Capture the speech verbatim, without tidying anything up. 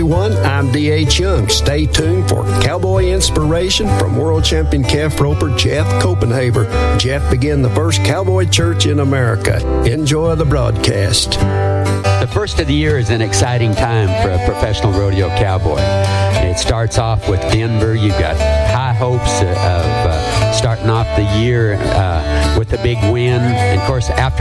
everyone. I'm D H Young. Stay tuned for cowboy inspiration from world champion calf roper Jeff Copenhaver. Jeff began the first cowboy church in America. Enjoy the broadcast. The first of the year is an exciting time for a professional rodeo cowboy. It starts off with Denver. You've got high hopes of uh, starting off the year uh, with a big win. And of course, after